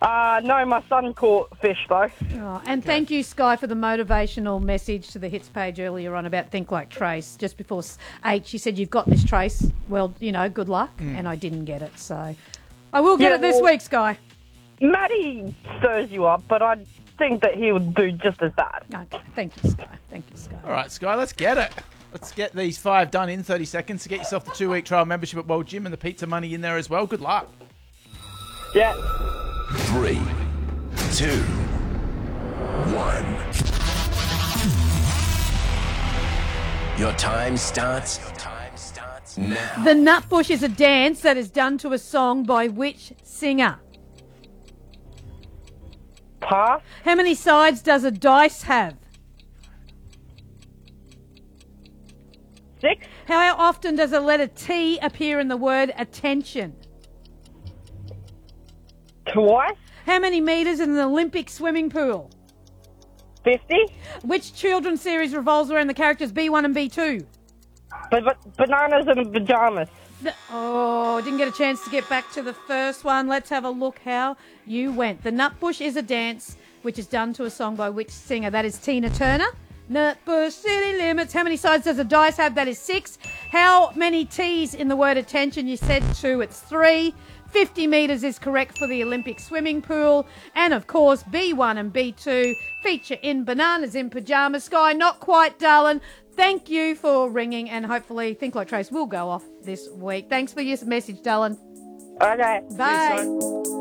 No, my son caught fish, though. Oh, and thank you, Sky, for the motivational message to the hits page earlier on about Think Like Trace. Just before 8, she said, you've got this, Trace. Well, good luck. And I didn't get it, so I will get it this week, Sky. Matty stirs you up, but I think that he would do just as bad. Okay, thank you, Sky. All right, Sky, let's get it. Let's get these 5 done in 30 seconds to get yourself the 2-week trial membership at World Gym and the pizza money in there as well. Good luck. Yeah. 3, 2, 1. Your time starts now. The Nutbush is a dance that is done to a song by which singer? Pass. How many sides does a dice have? 6. How often does a letter T appear in the word attention? Twice. How many metres in an Olympic swimming pool? 50. Which children's series revolves around the characters B1 and B2? But bananas and pajamas. Didn't get a chance to get back to the first one. Let's have a look how you went. The Nutbush is a dance which is done to a song by which singer? That is Tina Turner. Nutbush City Limits. How many sides does a dice have? That is 6. How many T's in the word attention? You said 2. It's 3. 50 metres is correct for the Olympic swimming pool. And, of course, B1 and B2 feature in Bananas in Pyjamas. Sky, not quite, darling. Thank you for ringing, and hopefully Think Like Trace will go off this week. Thanks for your message, darling. Okay. Bye.